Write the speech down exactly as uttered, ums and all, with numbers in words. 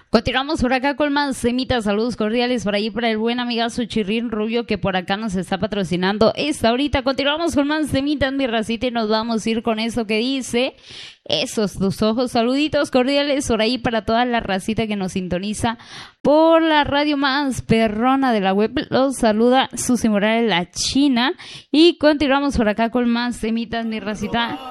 Continuamos por acá con más semitas, saludos cordiales por ahí para el buen amigazo Chirrín Rubio que por acá nos está patrocinando esta ahorita. Continuamos con más semitas, mi racita, y nos vamos a ir con eso que dice, esos tus ojos, saluditos cordiales por ahí para toda la racita que nos sintoniza por la radio más perrona de la web. Los saluda Susi Morales, la China, y continuamos por acá con más semitas, mi racita.